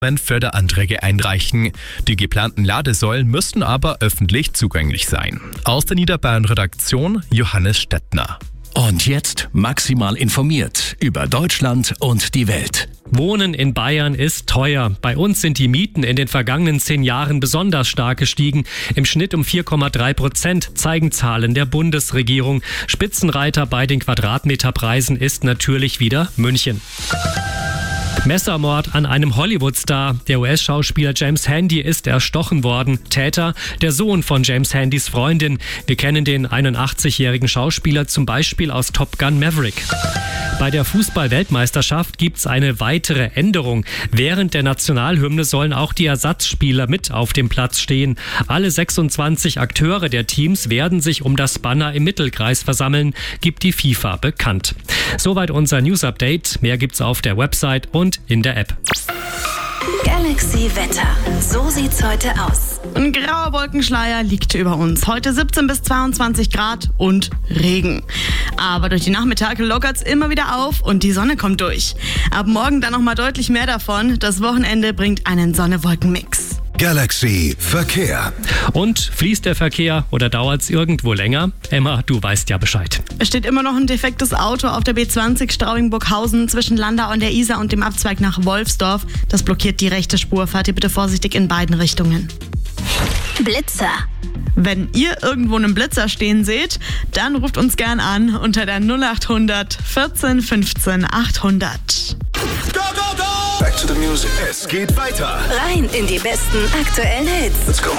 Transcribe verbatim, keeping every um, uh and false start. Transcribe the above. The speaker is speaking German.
Förderanträge einreichen. Die geplanten Ladesäulen müssten aber öffentlich zugänglich sein. Aus der Niederbayern-Redaktion Johannes Stettner. Und jetzt maximal informiert über Deutschland und die Welt. Wohnen in Bayern ist teuer. Bei uns sind die Mieten in den vergangenen zehn Jahren besonders stark gestiegen. Im Schnitt um vier Komma drei Prozent zeigen Zahlen der Bundesregierung. Spitzenreiter bei den Quadratmeterpreisen ist natürlich wieder München. Messermord an einem Hollywood-Star. Der U S-Schauspieler James Handy ist erstochen worden. Täter, der Sohn von James Handys Freundin. Wir kennen den einundachtzigjährigen Schauspieler zum Beispiel aus Top Gun Maverick. Bei der Fußball-Weltmeisterschaft gibt's eine weitere Änderung. Während der Nationalhymne sollen auch die Ersatzspieler mit auf dem Platz stehen. Alle sechsundzwanzig Akteure der Teams werden sich um das Banner im Mittelkreis versammeln, gibt die FIFA bekannt. Soweit unser News-Update. Mehr gibt's auf der Website und in der App. Galaxy Wetter. So sieht's heute aus. Ein grauer Wolkenschleier liegt über uns. Heute siebzehn bis zweiundzwanzig Grad und Regen. Aber durch die Nachmittage lockert's immer wieder auf und die Sonne kommt durch. Ab morgen dann nochmal deutlich mehr davon. Das Wochenende bringt einen Sonne-Wolken-Mix. Galaxy Verkehr. Und fließt der Verkehr oder dauert's irgendwo länger? Emma, du weißt ja Bescheid. Es steht immer noch ein defektes Auto auf der B zwanzig Straubing-Burghausen zwischen Landau an der Isar und dem Abzweig nach Wolfsdorf. Das blockiert die rechte Spur. Fahrt ihr bitte vorsichtig in beiden Richtungen. Blitzer. Wenn ihr irgendwo einen Blitzer stehen seht, dann ruft uns gern an unter der null acht hundert vierzehn fünfzehn achthundert. Go, go, go! Back to the music. Es geht weiter. Rein in die besten aktuellen Hits. Let's go.